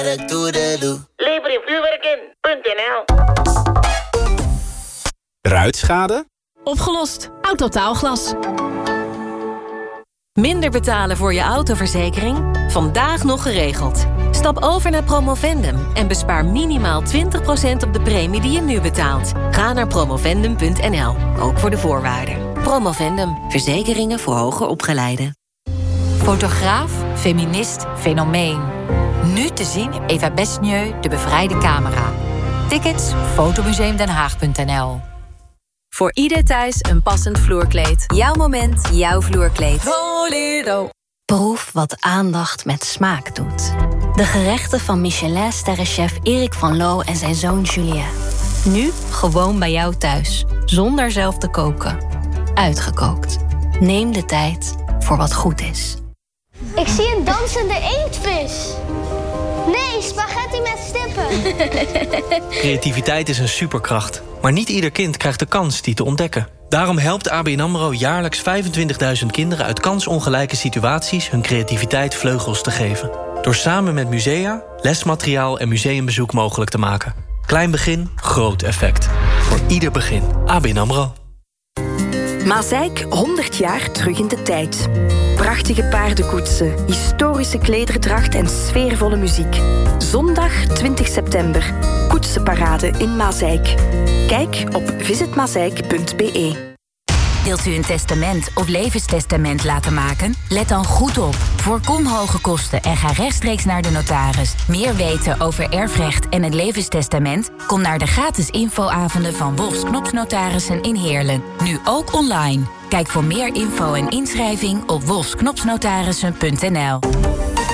Lever je vuurwerk in.nl. Ruitschade? Opgelost. Autotaalglas. Minder betalen voor je autoverzekering? Vandaag nog geregeld. Stap over naar Promovendum en bespaar minimaal 20% op de premie die je nu betaalt. Ga naar promovendum.nl, ook voor de voorwaarden. Promovendum, verzekeringen voor hoger opgeleiden. Fotograaf, feminist, fenomeen. Nu te zien Eva Besnieu, de bevrijde camera. Tickets fotomuseumdenhaag.nl. Voor ieder thuis een passend vloerkleed. Jouw moment, jouw vloerkleed. Volero. Proef wat aandacht met smaak doet. De gerechten van Michelin-sterrenchef Erik van Loo en zijn zoon Julien. Nu gewoon bij jou thuis, zonder zelf te koken. Uitgekookt. Neem de tijd voor wat goed is. Ik zie een dansende inktvis. Nee, spaghetti met stippen. Creativiteit is een superkracht. Maar niet ieder kind krijgt de kans die te ontdekken. Daarom helpt ABN AMRO jaarlijks 25.000 kinderen uit kansongelijke situaties hun creativiteit vleugels te geven. Door samen met musea, lesmateriaal en museumbezoek mogelijk te maken. Klein begin, groot effect. Voor ieder begin. ABN AMRO. Mazeik 100 jaar terug in de tijd. Prachtige paardenkoetsen, historische klederdracht en sfeervolle muziek. Zondag 20 september. Koetsenparade in Mazeik. Kijk op visitmazeik.be. Wilt u een testament of levenstestament laten maken? Let dan goed op. Voorkom hoge kosten en ga rechtstreeks naar de notaris. Meer weten over erfrecht en het levenstestament? Kom naar de gratis infoavonden van Wolfs Knopsnotarissen in Heerlen. Nu ook online. Kijk voor meer info en inschrijving op wolfsknopsnotarissen.nl.